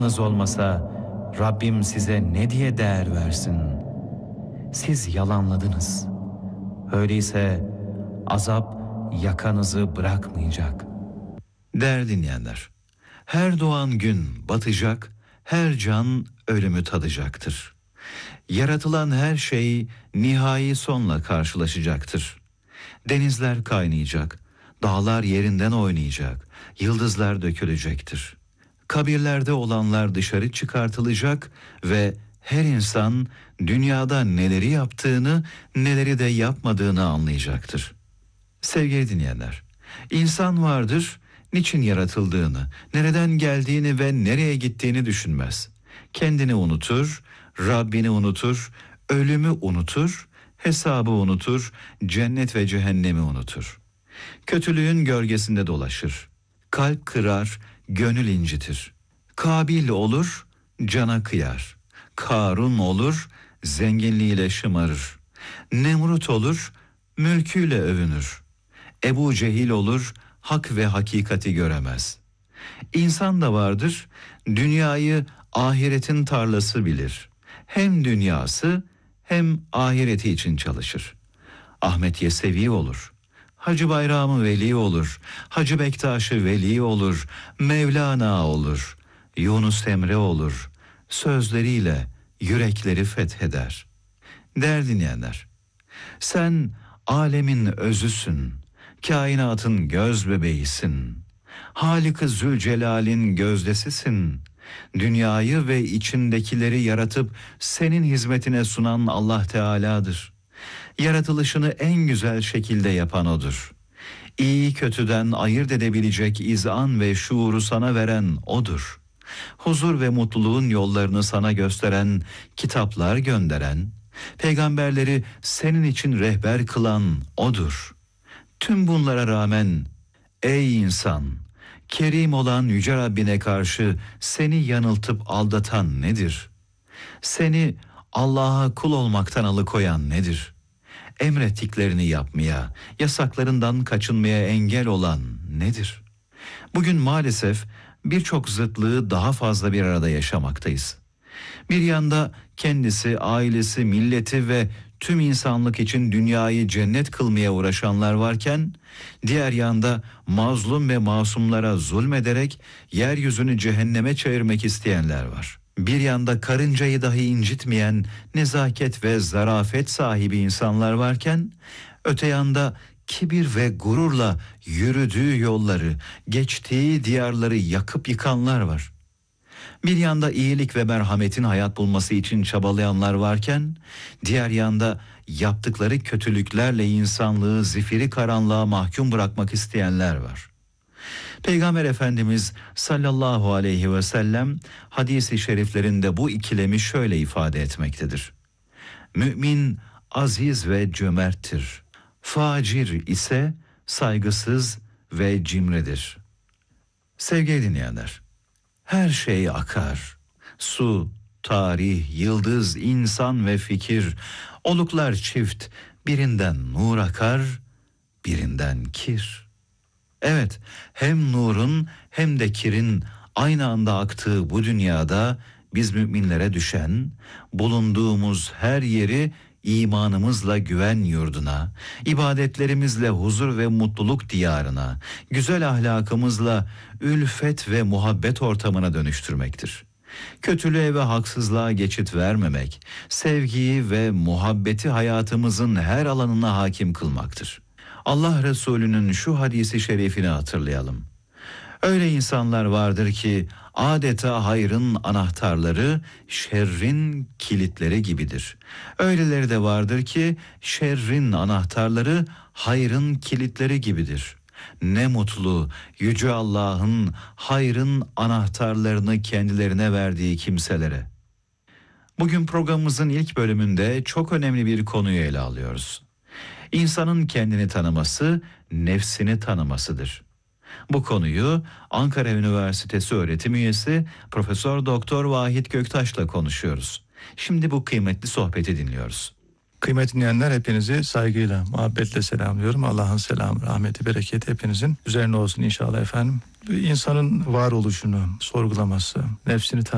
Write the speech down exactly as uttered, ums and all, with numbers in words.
olmasa Rabbim size ne diye değer versin? Siz yalanladınız. Öyleyse azap yakanızı bırakmayacak. Değerli dinleyenler, her doğan gün batacak, her can ölümü tadacaktır. Yaratılan her şey nihai sonla karşılaşacaktır. Denizler kaynayacak, dağlar yerinden oynayacak, yıldızlar dökülecektir. Kabirlerde olanlar dışarı çıkartılacak ve her insan dünyada neleri yaptığını, neleri de yapmadığını anlayacaktır. Sevgili dinleyenler, insan vardır, niçin yaratıldığını, nereden geldiğini ve nereye gittiğini düşünmez. Kendini unutur, Rabbini unutur, ölümü unutur, hesabı unutur, cennet ve cehennemi unutur. Kötülüğün gölgesinde dolaşır. Kalp kırar, gönül incitir. Kabil olur, cana kıyar. Karun olur, zenginliğiyle şımarır. Nemrut olur, mülküyle övünür. Ebu Cehil olur, hak ve hakikati göremez. İnsan da vardır, dünyayı ahiretin tarlası bilir. Hem dünyası hem ahireti için çalışır. Ahmet Yesevi olur. Hacı Bayramı Veli olur. Hacı Bektaş'ı Veli olur. Mevlana olur. Yunus Emre olur. Sözleriyle yürekleri fetheder. Değerli dinleyenler, sen alemin özüsün. Kainatın göz bebeğisin. Halik-i Zülcelal'in gözdesisin. Dünyayı ve içindekileri yaratıp senin hizmetine sunan Allah Teala'dır. Yaratılışını en güzel şekilde yapan O'dur. İyi kötüden ayırt edebilecek izan ve şuuru sana veren O'dur. Huzur ve mutluluğun yollarını sana gösteren, kitaplar gönderen, peygamberleri senin için rehber kılan O'dur. Tüm bunlara rağmen ey insan, kerim olan Yüce Rabbine karşı seni yanıltıp aldatan nedir? Seni Allah'a kul olmaktan alıkoyan nedir? Emrettiklerini yapmaya, yasaklarından kaçınmaya engel olan nedir? Bugün maalesef birçok zıtlığı daha fazla bir arada yaşamaktayız. Bir yanda kendisi, ailesi, milleti ve tüm insanlık için dünyayı cennet kılmaya uğraşanlar varken, diğer yanda mazlum ve masumlara zulmederek yeryüzünü cehenneme çevirmek isteyenler var. Bir yanda karıncayı dahi incitmeyen nezaket ve zarafet sahibi insanlar varken, öte yanda kibir ve gururla yürüdüğü yolları, geçtiği diyarları yakıp yıkanlar var. Bir yanda iyilik ve merhametin hayat bulması için çabalayanlar varken, diğer yanda yaptıkları kötülüklerle insanlığı zifiri karanlığa mahkum bırakmak isteyenler var. Peygamber Efendimiz sallallahu aleyhi ve sellem hadis-i şeriflerinde bu ikilemi şöyle ifade etmektedir. Mümin aziz ve cömerttir. Facir ise saygısız ve cimridir. Sevgili dinleyenler, her şey akar. Su, tarih, yıldız, insan ve fikir, oluklar çift, birinden nur akar, birinden kir. Evet, hem nurun hem de kirin aynı anda aktığı bu dünyada biz müminlere düşen, bulunduğumuz her yeri imanımızla güven yurduna, ibadetlerimizle huzur ve mutluluk diyarına, güzel ahlakımızla ülfet ve muhabbet ortamına dönüştürmektir. Kötülüğe ve haksızlığa geçit vermemek, sevgiyi ve muhabbeti hayatımızın her alanına hakim kılmaktır. Allah Resulü'nün şu hadisi şerifini hatırlayalım. Öyle insanlar vardır ki adeta hayrın anahtarları şerrin kilitleri gibidir. Öyleleri de vardır ki şerrin anahtarları hayrın kilitleri gibidir. Ne mutlu Yüce Allah'ın hayrın anahtarlarını kendilerine verdiği kimselere. Bugün programımızın ilk bölümünde çok önemli bir konuyu ele alıyoruz. İnsanın kendini tanıması, nefsini tanımasıdır. Bu konuyu Ankara Üniversitesi öğretim üyesi Profesör Doktor Vahit Göktaş'la konuşuyoruz. Şimdi bu kıymetli sohbeti dinliyoruz. Kıymetli dinleyenler, hepinizi saygıyla, muhabbetle selamlıyorum. Allah'ın selamı, rahmeti, bereketi hepinizin üzerine olsun inşallah efendim. İnsanın varoluşunu sorgulaması, nefsini tanıması,